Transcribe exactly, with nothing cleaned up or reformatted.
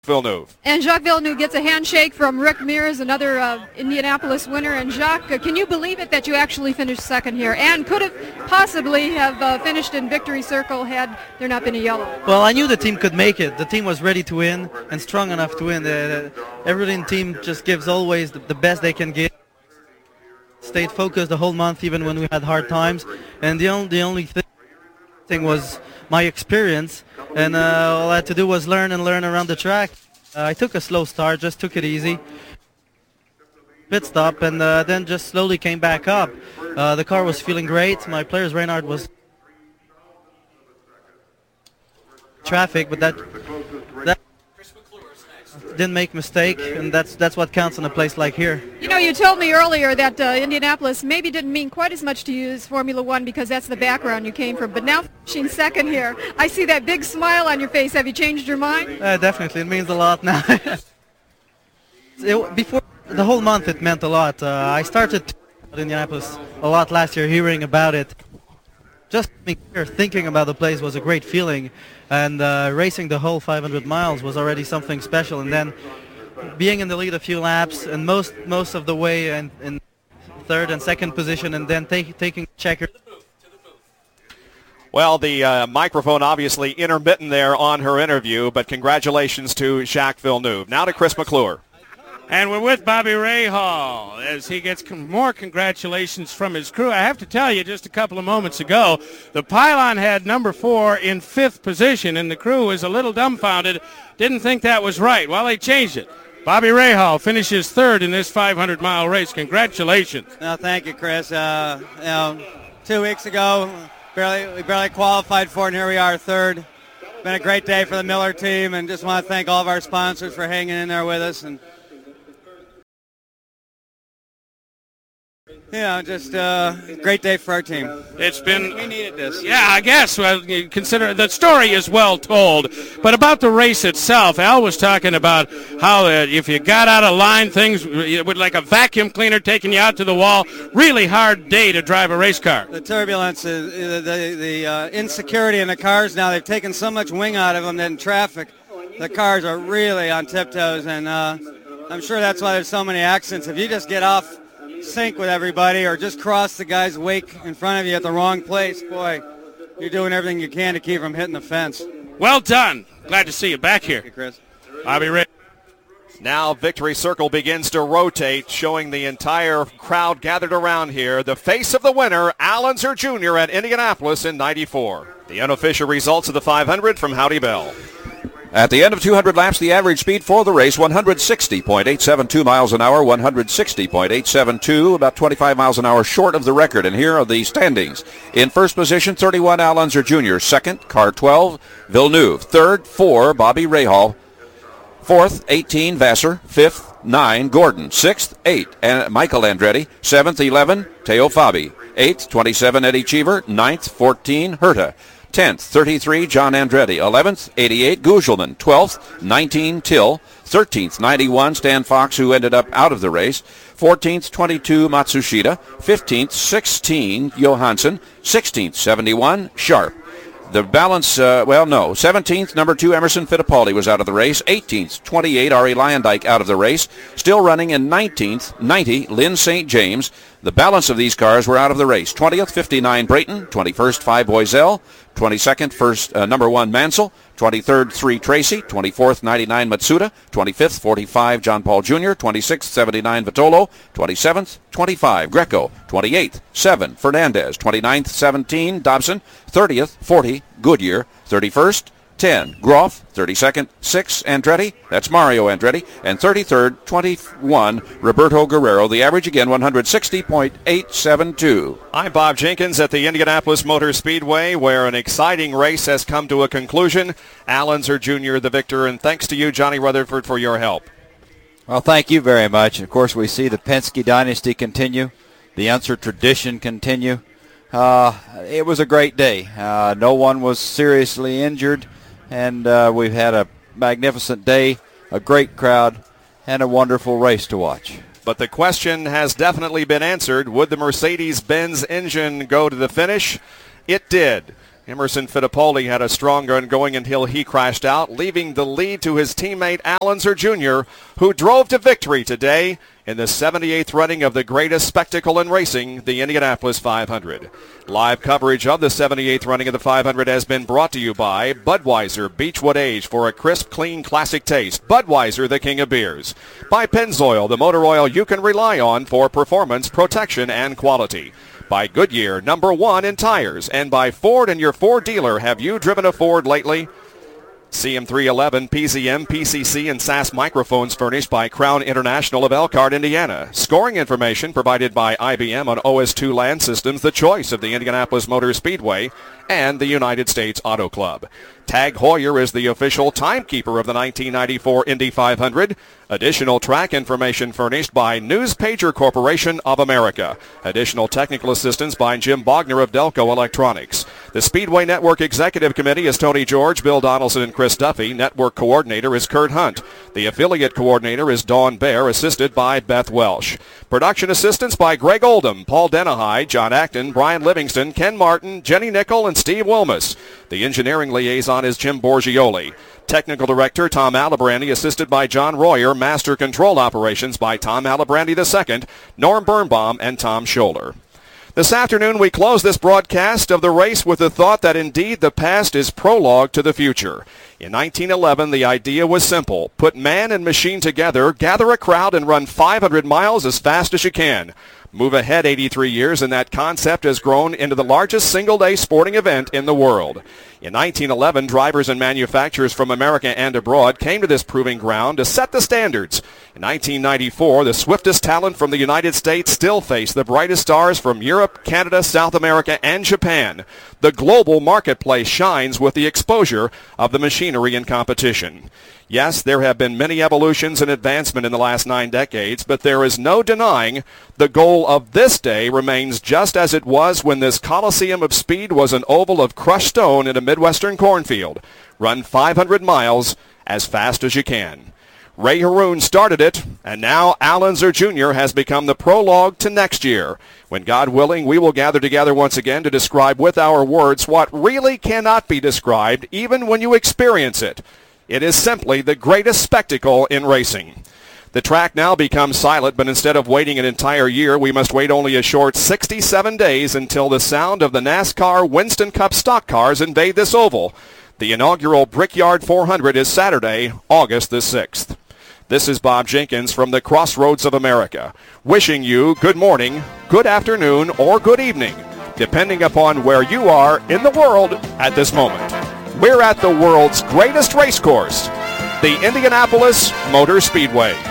Villeneuve. And Jacques Villeneuve gets a handshake from Rick Mears, another uh, Indianapolis winner. And Jacques, uh, can you believe it that you actually finished second here and could have possibly have uh, finished in victory circle had there not been a yellow? Well, I knew the team could make it. The team was ready to win and strong enough to win. The, the, everybody in the team just gives always the, the best they can give. Stayed focused the whole month, even when we had hard times. And the only, the only thing, thing was my experience. And uh, all I had to do was learn and learn around the track. Uh, I took a slow start, just took it easy. Pit stop, and uh, then just slowly came back up. Uh, the car was feeling great. My players, Reynard, was traffic, but that that didn't make mistake, and that's that's what counts in a place like here. You know, you told me earlier that uh, Indianapolis maybe didn't mean quite as much to you as Formula One because that's the background you came from. But now finishing second here, I see that big smile on your face. Have you changed your mind? Uh, definitely, it means a lot now. it, before the whole month, it meant a lot. Uh, I started in Indianapolis a lot last year, hearing about it. Just here, thinking about the place was a great feeling, and uh, racing the whole five hundred miles was already something special. And then being in the lead a few laps and most most of the way in, in third and second position, and then take, taking checker. Well, the uh, microphone obviously intermittent there on her interview, but congratulations to Jacques Villeneuve. Now to Chris McClure. And we're with Bobby Rahal as he gets con- more congratulations from his crew. I have to tell you, just a couple of moments ago, the pylon had number four in fifth position, and the crew was a little dumbfounded, didn't think that was right. Well, they changed it. Bobby Rahal finishes third in this five hundred mile race. Congratulations. No, thank you, Chris. Uh, you know, two weeks ago, barely we barely qualified for it, and here we are, third. Been a great day for the Miller team, and just want to thank all of our sponsors for hanging in there with us. And you know, just a uh, great day for our team. It's been... We needed this. Yeah, I guess. Well, you consider the story is well told. But about the race itself, Al was talking about how uh, if you got out of line, things it would like a vacuum cleaner taking you out to the wall. Really hard day to drive a race car. The turbulence, uh, the, the uh, insecurity in the cars now, they've taken so much wing out of them that in traffic, the cars are really on tiptoes. And uh, I'm sure that's why there's so many accidents. If you just get off sync with everybody or just cross the guy's wake in front of you at the wrong place, boy, you're doing everything you can to keep from hitting the fence. Well done. Glad to see you back here. Thank you, Chris. Bobby Ray. Now victory circle begins to rotate, showing the entire crowd gathered around here. The face of the winner, Al Unser Junior at Indianapolis in ninety-four. The unofficial results of the five hundred from Howdy Bell. At the end of two hundred laps, the average speed for the race, one hundred sixty point eight seven two miles an hour, one hundred sixty point eight seven two, about twenty-five miles an hour short of the record. And here are the standings. In first position, thirty-one, Al Unser Junior Second, car twelve, Villeneuve. Third, four, Bobby Rahal. Fourth, eighteen, Vassar. Fifth, nine, Gordon. Sixth, eight, and Michael Andretti. Seventh, eleven, Teo Fabi. Eighth, twenty-seven, Eddie Cheever. Ninth, fourteen, Herta. tenth, thirty-three, John Andretti. eleventh, eighty-eight, Gugelman. twelfth, nineteen, Till. thirteenth, ninety-one, Stan Fox, who ended up out of the race. fourteenth, twenty-two, Matsushita. fifteenth, sixteen, Johansson. sixteenth, seventy-one, Sharp. The balance, uh, well, no. seventeenth, number two, Emerson Fittipaldi was out of the race. eighteenth, twenty-eight, Ari Lyondike out of the race. Still running in nineteenth, ninety, Lynn Saint James. The balance of these cars were out of the race. twentieth, fifty-nine, Brayton. twenty-first, five, Boiselle. twenty-second, first, uh, number one, Mansell. twenty-third, three, Tracy. twenty-fourth, ninety-nine, Matsuda. twenty-fifth, forty-five, John Paul Junior twenty-sixth, seventy-nine, Vitolo. twenty-seventh, twenty-five, Greco. twenty-eighth, seven, Fernandez. twenty-ninth, seventeen, Dobson. thirtieth, forty, Goodyear. thirty-first, ten, Groff. thirty-second, six, Andretti. That's Mario Andretti. And thirty-third, twenty-one, Roberto Guerrero. The average again, one hundred sixty point eight seven two. I'm Bob Jenkins at the Indianapolis Motor Speedway, where an exciting race has come to a conclusion. Al Unser Junior the victor, and thanks to you, Johnny Rutherford, for your help. Well, thank you very much. Of course, we see the Penske dynasty continue, the Unser tradition continue. Uh, it was a great day. Uh, no one was seriously injured, and uh, we've had a magnificent day, a great crowd, and a wonderful race to watch. But the question has definitely been answered. Would the Mercedes-Benz engine go to the finish? It did. Emerson Fittipaldi had a strong run going until he crashed out, leaving the lead to his teammate Allenzer Junior, who drove to victory today in the seventy-eighth running of the greatest spectacle in racing, the Indianapolis five hundred. Live coverage of the seventy-eighth running of the five hundred has been brought to you by Budweiser Beechwood Age for a crisp, clean, classic taste. Budweiser, the king of beers. By Pennzoil, the motor oil you can rely on for performance, protection, and quality. By Goodyear, number one in tires. And by Ford and your Ford dealer. Have you driven a Ford lately? C M three eleven, P Z M, P C C, and S A S microphones furnished by Crown International of Elkhart, Indiana. Scoring information provided by I B M on O S two Land Systems, the choice of the Indianapolis Motor Speedway and the United States Auto Club. Tag Heuer is the official timekeeper of the nineteen ninety-four Indy five hundred. Additional track information furnished by News Pager Corporation of America. Additional technical assistance by Jim Bogner of Delco Electronics. The Speedway Network Executive Committee is Tony George, Bill Donaldson, and Chris Duffy. Network Coordinator is Kurt Hunt. The Affiliate Coordinator is Dawn Baer, assisted by Beth Welsh. Production assistance by Greg Oldham, Paul Denahai, John Acton, Brian Livingston, Ken Martin, Jenny Nickel, and Steve Wilmus. The engineering liaison is Jim Borgioli. Technical Director Tom Alibrandi, assisted by John Royer. Master Control Operations by Tom Alibrandi the second, Norm Birnbaum, and Tom Scholler. This afternoon we close this broadcast of the race with the thought that indeed the past is prologue to the future. In nineteen eleven, the idea was simple. Put man and machine together, gather a crowd, and run five hundred miles as fast as you can. Move ahead eighty-three years, and that concept has grown into the largest single-day sporting event in the world. In nineteen eleven, drivers and manufacturers from America and abroad came to this proving ground to set the standards. In nineteen ninety-four, the swiftest talent from the United States still faced the brightest stars from Europe, Canada, South America, and Japan. The global marketplace shines with the exposure of the machinery and competition. Yes, there have been many evolutions and advancement in the last nine decades, but there is no denying the goal of this day remains just as it was when this Coliseum of Speed was an oval of crushed stone in a Midwestern cornfield. Run five hundred miles as fast as you can. Ray Haroon started it, and now Allenzer Junior has become the prologue to next year, when, God willing, we will gather together once again to describe with our words what really cannot be described even when you experience it. It is simply the greatest spectacle in racing. The track now becomes silent, but instead of waiting an entire year, we must wait only a short sixty-seven days until the sound of the NASCAR Winston Cup stock cars invade this oval. The inaugural Brickyard four hundred is Saturday, August the sixth. This is Bob Jenkins from the Crossroads of America, wishing you good morning, good afternoon, or good evening, depending upon where you are in the world at this moment. We're at the world's greatest race course, the Indianapolis Motor Speedway.